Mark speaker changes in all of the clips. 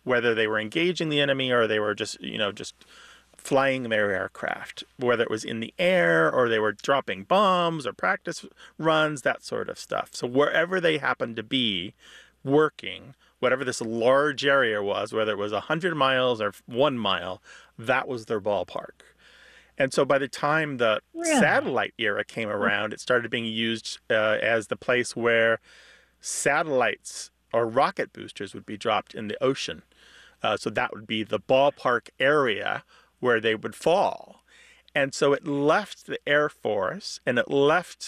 Speaker 1: whether they were engaging the enemy or they were just, just flying their aircraft, whether it was in the air or they were dropping bombs or practice runs, that sort of stuff. So wherever they happened to be working, whatever this large area was, whether it was 100 miles or 1 mile, that was their ballpark. And so by the time the satellite era came around, it started being used as the place where satellites or rocket boosters would be dropped in the ocean. So that would be the ballpark area where they would fall. And so it left the Air Force and it left,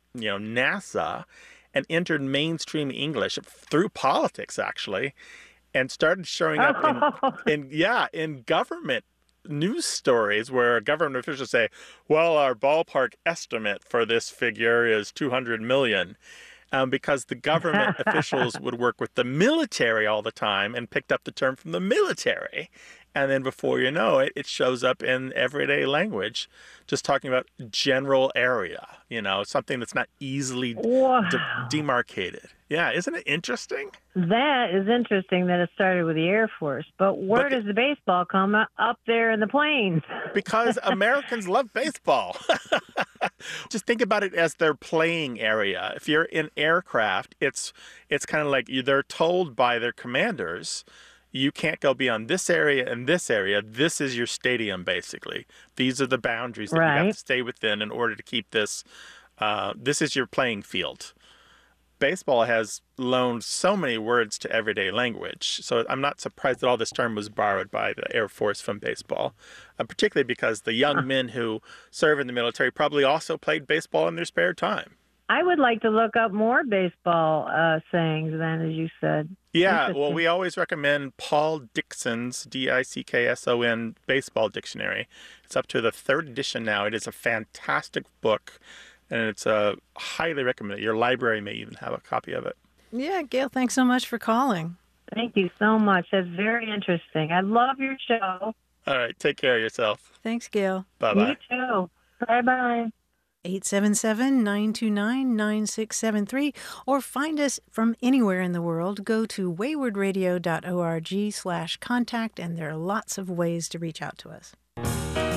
Speaker 1: NASA and entered mainstream English through politics, actually, and started showing up in government news stories where government officials say, well, our ballpark estimate for this figure is 200 million. Because the government officials would work with the military all the time and picked up the term from the military. And then before you know it, it shows up in everyday language, just talking about general area, something that's not easily demarcated. Yeah, isn't it interesting?
Speaker 2: That is interesting that it started with the Air Force. But where does the baseball come up there in the plains?
Speaker 1: Because Americans love baseball. Just think about it as their playing area. If you're in aircraft, it's kind of like they're told by their commanders, you can't go beyond this area and this area. This is your stadium, basically. These are the boundaries that you have to stay within in order to keep this. This is your playing field. Baseball has loaned so many words to everyday language. So I'm not surprised that all this term was borrowed by the Air Force from baseball, particularly because the young men who serve in the military probably also played baseball in their spare time.
Speaker 2: I would like to look up more baseball sayings then, as you said.
Speaker 1: Yeah, well, we always recommend Paul Dickson's, Dickson, baseball dictionary. It's up to the 3rd edition now. It is a fantastic book, and it's highly recommended. Your library may even have a copy of it.
Speaker 3: Yeah, Gail, thanks so much for calling.
Speaker 2: Thank you so much. That's very interesting. I love your show.
Speaker 1: All right, take care of yourself.
Speaker 3: Thanks, Gail.
Speaker 1: Bye-bye.
Speaker 2: You too. Bye-bye.
Speaker 3: 877-929-9673, or find us from anywhere in the world. Go to waywardradio.org/contact, and there are lots of ways to reach out to us.